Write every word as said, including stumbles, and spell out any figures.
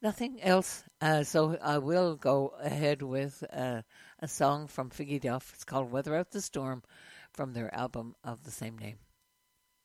Nothing else. Uh, so I will go ahead with uh, a song from Figgy Duff. It's called Weather Out the Storm from their album of the same name.